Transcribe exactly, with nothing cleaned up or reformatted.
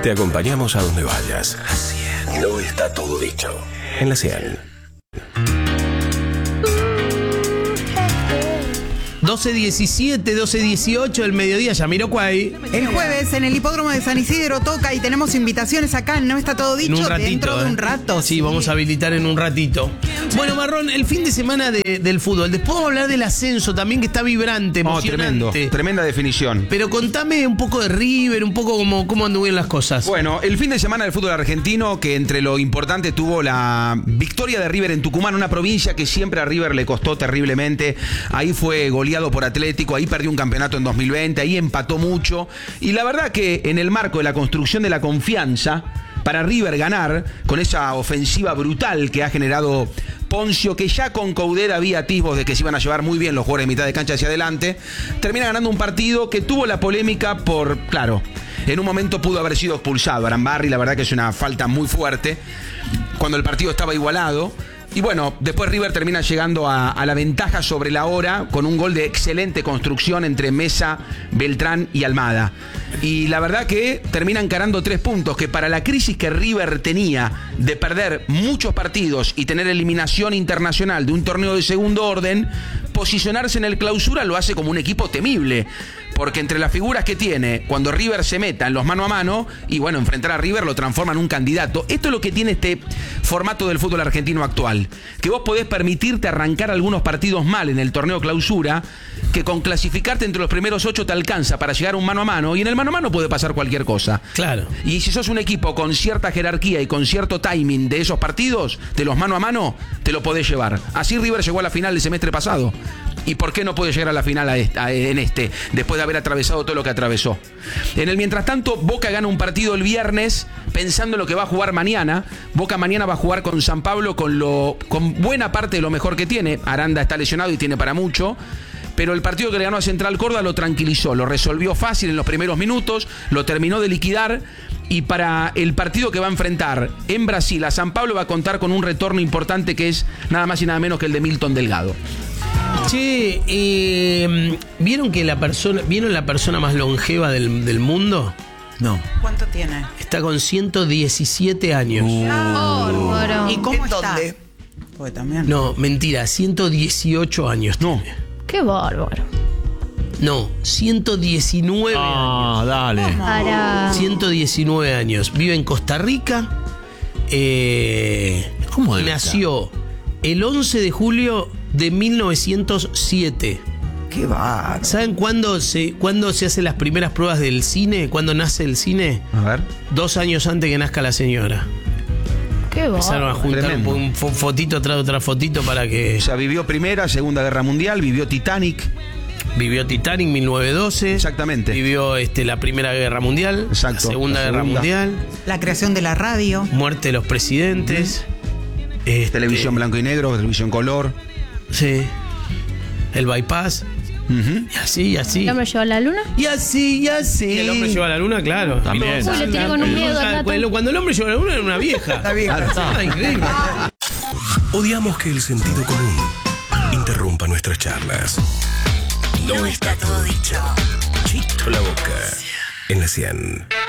Te acompañamos a donde vayas. La cien. No está todo dicho. En la cien. doce diecisiete, doce dieciocho del mediodía, Jamiroquai. El jueves en el hipódromo de San Isidro toca y tenemos invitaciones acá, no está todo dicho, En un ratito, dentro de eh. un rato. Sí, vamos a habilitar en un ratito. Bueno, Marrón, el fin de semana de- del fútbol. Después vamos a hablar del ascenso también, que está vibrante, Oh, emocionante. tremendo, tremenda definición. Pero contame un poco de River, un poco cómo, cómo anduvieron las cosas. Bueno, el fin de semana del fútbol argentino, que entre lo importante tuvo la victoria de River en Tucumán, una provincia que siempre a River le costó terriblemente. Ahí fue goleado por Atlético, ahí perdió un campeonato en dos mil veinte, ahí empató mucho. Y la verdad que en el marco de la construcción de la confianza, para River ganar, con esa ofensiva brutal que ha generado Poncio, que ya con Coudet había atisbos de que se iban a llevar muy bien los jugadores de mitad de cancha hacia adelante, termina ganando un partido que tuvo la polémica por, claro, en un momento pudo haber sido expulsado Arambarri, la verdad que es una falta muy fuerte, cuando el partido estaba igualado. Y bueno, después River termina llegando a, a la ventaja sobre la hora con un gol de excelente construcción entre Mesa, Beltrán y Almada. Y la verdad que termina encarando tres puntos que para la crisis que River tenía de perder muchos partidos y tener eliminación internacional de un torneo de segundo orden, posicionarse en el clausura lo hace como un equipo temible. Porque entre las figuras que tiene, cuando River se meta en los mano a mano, y bueno, enfrentar a River lo transforma en un candidato. Esto es lo que tiene este formato del fútbol argentino actual. Que vos podés permitirte arrancar algunos partidos mal en el torneo clausura, que con clasificarte entre los primeros ocho te alcanza para llegar a un mano a mano, y en el mano a mano puede pasar cualquier cosa. Claro. Y si sos un equipo con cierta jerarquía y con cierto timing de esos partidos, de los mano a mano, te lo podés llevar. Así River llegó a la final del semestre pasado. ¿Y por qué no puede llegar a la final a este, a, en este, después de haber atravesado todo lo que atravesó? En el mientras tanto, Boca gana un partido el viernes pensando en lo que va a jugar mañana. Boca mañana va a jugar con San Pablo con, lo, con buena parte de lo mejor que tiene. Aranda está lesionado y tiene para mucho. Pero el partido que le ganó a Central Córdoba lo tranquilizó, lo resolvió fácil en los primeros minutos, lo terminó de liquidar. Y para el partido que va a enfrentar en Brasil a San Pablo va a contar con un retorno importante que es nada más y nada menos que el de Milton Delgado. Che, eh, ¿vieron que la persona, ¿vieron la persona más longeva del, del mundo? No. ¿Cuánto tiene? Está con ciento diecisiete años. Bárbaro. ¿Y cómo está? ¿Dónde? Pues también. No, mentira, ciento dieciocho años. No. tiene. Qué bárbaro. No, ciento diecinueve Ah, años. dale. Para. ciento diecinueve años. Vive en Costa Rica. Eh, ¿Cómo debe nació el once de julio de mil novecientos siete. Qué va. ¿Saben cuándo se, cuándo se hacen las primeras pruebas del cine? ¿Cuándo nace el cine? A ver. Dos años antes que nazca la señora. Qué Empezaron a bárbaro. juntar Tremendo. un, un fo- fotito tras otra fotito para que... O sea, vivió Primera, Segunda Guerra Mundial, vivió Titanic. Vivió Titanic mil novecientos doce. Exactamente. Vivió este, la Primera Guerra Mundial. Exacto. La Segunda La Guerra segunda. Mundial. La creación de la radio. Muerte de los presidentes. Este, Televisión blanco y negro, televisión color. Sí. El bypass. Ujú. Y así, y así. ¿El hombre llevó a la luna? Y así, y así. Y el hombre lleva a la luna, claro. También. Uy, le tiene con un miedo al gato. Cuando cuando el hombre lleva a la luna era una vieja. Está bien. Ah, increíble. Odiamos que el sentido común interrumpa nuestras charlas. No está todo dicho. Chito la boca. En la cien.